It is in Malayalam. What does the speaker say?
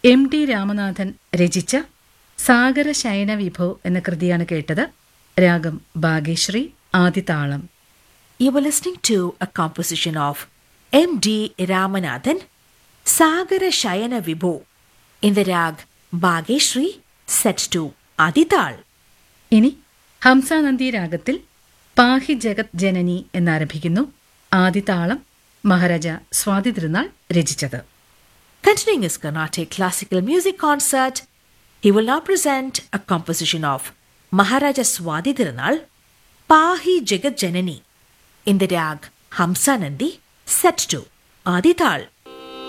M.D. രാമനാഥൻ രചിച്ച സാഗര ശയന വിഭോ എന്ന കൃതിയാണ് കേട്ടത്. രാഗം Bhagyashree, ആദിതാളം. You were listening to a composition of M.D. Ramanathan, Sagara Shayana Vibho, in the rag Bhageshri, set to Adital. ഇനി ഹംസാനന്ദി രാഗത്തിൽ പാഹി ജഗത് ജനനി എന്നാരംഭിക്കുന്നു. ആദിതാളം മഹാരാജ സ്വാതി തിരുനാൾ രചിച്ചത്. Continuing his Carnatic classical music concert, he will now present a composition of Maharaja Swadi Tirunal, Pahi Jagat Janani, in the rag Hamsanandi, set to Adital.